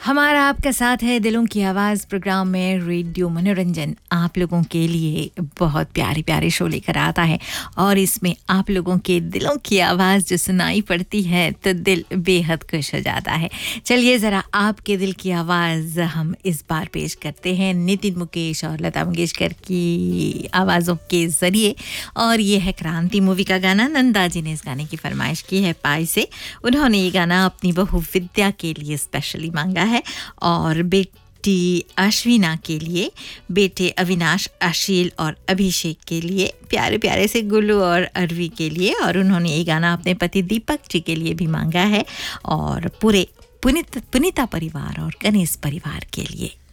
हमारा आपका साथ है दिलों की आवाज़ प्रोग्राम में रेडियो मनोरंजन आप लोगों के लिए बहुत प्यारे प्यारे शो लेकर आता है और इसमें आप लोगों के दिलों की आवाज़ जो सुनाई पड़ती है तो दिल बेहद खुश हो जाता है। चलिए ज़रा आपके दिल की आवाज़ हम इस बार पेश करते हैं नितिन मुकेश और लता मंगेशकर की आवाज़ों के ज़रिए और ये है क्रांति मूवी का गाना। नंदा जी ने इस गाने की फरमाइश की है पाई से। उन्होंने ये गाना अपनी बहू विद्या के लिए स्पेशली मांगा है और बेटी अश्विना के लिए, बेटे अविनाश, अशील और अभिषेक के लिए, प्यारे प्यारे से गुल्लू और अरवी के लिए, और उन्होंने ये गाना अपने पति दीपक जी के लिए भी मांगा है और पूरे पुनीता परिवार और गणेश परिवार के लिए।